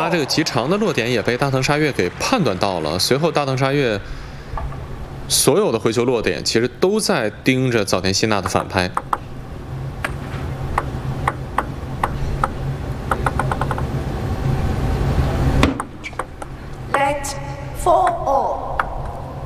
发这个极长的落点也被大藤沙月给判断到了。随后大藤沙月所有的回球落点其实都在盯着早田希娜的反拍。 Let 4-all。